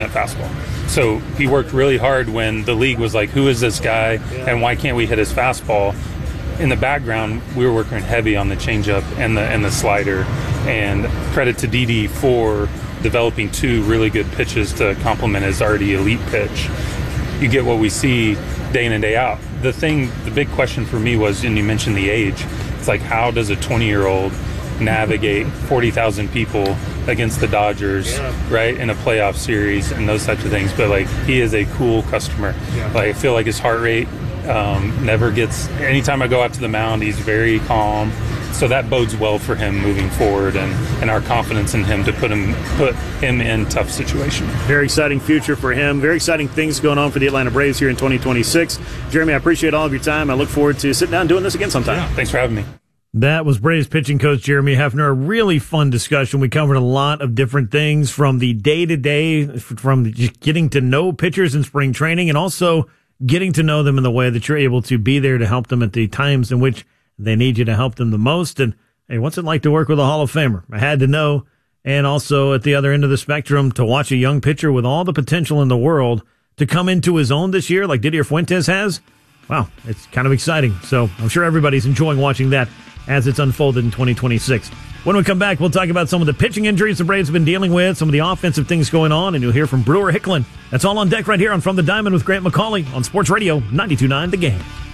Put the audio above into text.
fastball. So he worked really hard when the league was like, who is this guy and why can't we hit his fastball? In the background, we were working heavy on the changeup and the slider. And credit to Didi for developing two really good pitches to complement his already elite pitch. You get what we see day in and day out. The big question for me was, and you mentioned the age, it's like, how does a 20-year-old navigate 40,000 people against the Dodgers, right, in a playoff series and those types of things? But, like, he is a cool customer. Like, I feel like his heart rate never gets, anytime I go out to the mound, he's very calm. So that bodes well for him moving forward and our confidence in him to put him in tough situations. Very exciting future for him. Very exciting things going on for the Atlanta Braves here in 2026. Jeremy, I appreciate all of your time. I look forward to sitting down and doing this again sometime. Yeah, thanks for having me. That was Braves pitching coach Jeremy Hefner. A really fun discussion. We covered a lot of different things from the day-to-day, from just getting to know pitchers in spring training and also getting to know them in the way that you're able to be there to help them at the times in which they need you to help them the most. And, hey, what's it like to work with a Hall of Famer? I had to know. And also at the other end of the spectrum, to watch a young pitcher with all the potential in the world to come into his own this year like Didier Fuentes has. Wow, it's kind of exciting. So I'm sure everybody's enjoying watching that as it's unfolded in 2026. When we come back, we'll talk about some of the pitching injuries the Braves have been dealing with, some of the offensive things going on, and you'll hear from Brewer Hicklin. That's all on deck right here on From the Diamond with Grant McCauley on Sports Radio 92.9 The Game.